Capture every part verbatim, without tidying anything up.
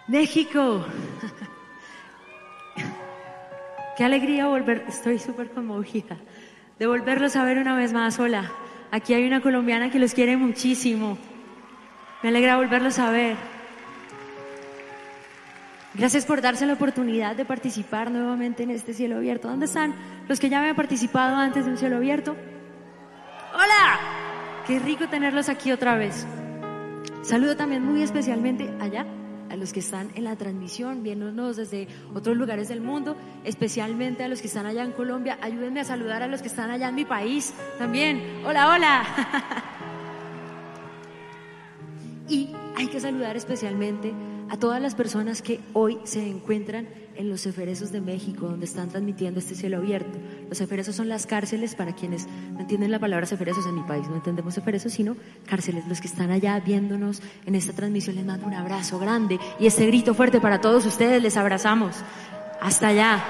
México. Qué alegría volver, estoy súper conmovida de volverlos a ver una vez más. Hola, aquí hay una colombiana que los quiere muchísimo. Me alegra volverlos a ver. Gracias por darse la oportunidad de participar nuevamente en este cielo abierto. ¿Dónde están los que ya habían participado antes de un cielo abierto? ¡Hola! Qué rico tenerlos aquí otra vez. Saludo también muy especialmente allá a los que están en la transmisión, viéndonos desde otros lugares del mundo, especialmente a los que están allá en Colombia. Ayúdenme a saludar a los que están allá en mi país también. ¡Hola, hola! Y hay que saludar especialmente a todas las personas que hoy se encuentran en los Eferesos de México, donde están transmitiendo este cielo abierto. Los Eferesos son las cárceles, para quienes no entienden la palabra Eferesos. En mi país no entendemos Eferesos, sino cárceles. Los que están allá viéndonos en esta transmisión, les mando un abrazo grande y este grito fuerte para todos ustedes. Les abrazamos hasta allá.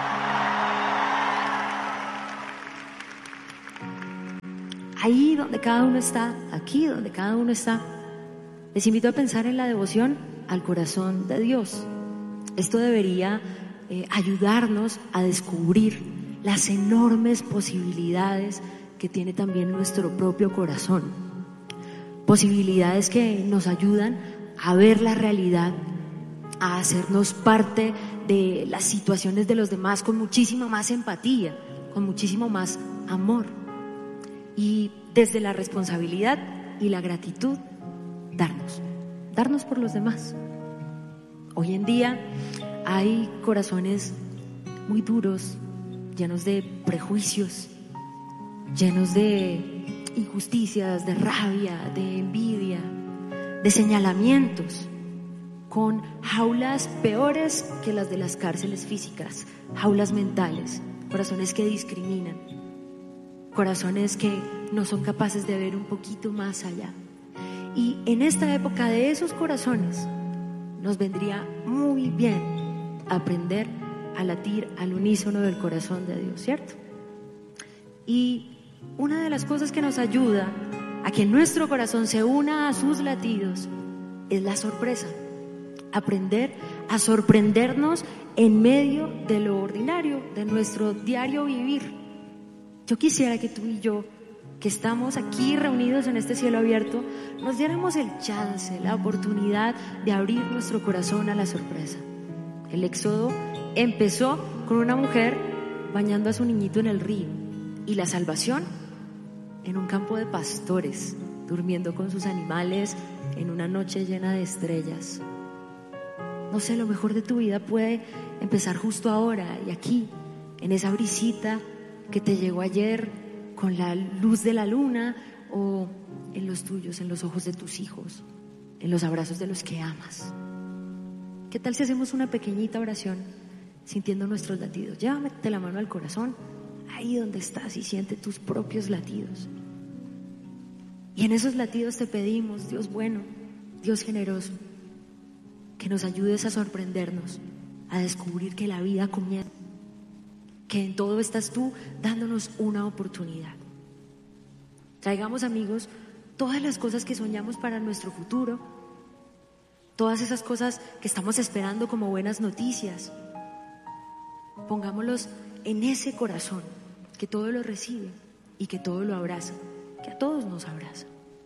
Ahí donde cada uno está, aquí donde cada uno está, les invito a pensar en la devoción al corazón de Dios. Esto debería eh, ayudarnos a descubrir las enormes posibilidades que tiene también nuestro propio corazón. Posibilidades que nos ayudan a ver la realidad, a hacernos parte de las situaciones de los demás con muchísima más empatía, con muchísimo más amor. Y desde la responsabilidad y la gratitud, darnos, darnos por los demás. Hoy en día hay corazones muy duros, llenos de prejuicios, llenos de injusticias, de rabia, de envidia, de señalamientos, con jaulas peores que las de las cárceles físicas, jaulas mentales, corazones que discriminan, corazones que no son capaces de ver un poquito más allá. Y en esta época de esos corazones nos vendría muy bien aprender a latir al unísono del corazón de Dios, ¿cierto? Y una de las cosas que nos ayuda a que nuestro corazón se una a sus latidos es la sorpresa. Aprender a sorprendernos en medio de lo ordinario, de nuestro diario vivir. Yo quisiera que tú y yo, que estamos aquí reunidos en este cielo abierto, nos diéramos el chance, la oportunidad de abrir nuestro corazón a la sorpresa. El éxodo empezó con una mujer bañando a su niñito en el río, y la salvación en un campo de pastores, durmiendo con sus animales en una noche llena de estrellas. No sé, lo mejor de tu vida puede empezar justo ahora y aquí, en esa brisita que te llegó ayer, con la luz de la luna, o en los tuyos, en los ojos de tus hijos, en los abrazos de los que amas. ¿Qué tal si hacemos una pequeñita oración sintiendo nuestros latidos? Llévate la mano al corazón, ahí donde estás, y siente tus propios latidos. Y en esos latidos te pedimos, Dios bueno, Dios generoso, que nos ayudes a sorprendernos, a descubrir que la vida comienza, que en todo estás tú dándonos una oportunidad. Traigamos, amigos, todas las cosas que soñamos para nuestro futuro, todas esas cosas que estamos esperando como buenas noticias. Pongámoslos en ese corazón que todo lo recibe y que todo lo abraza, que a todos nos abraza.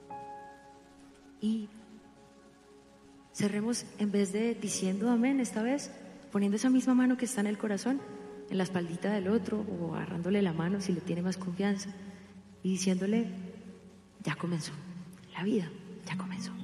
Y cerremos, en vez de diciendo amén esta vez, poniendo esa misma mano que está en el corazón en la espaldita del otro, o agarrándole la mano si le tiene más confianza, y diciéndole: ya comenzó, la vida ya comenzó.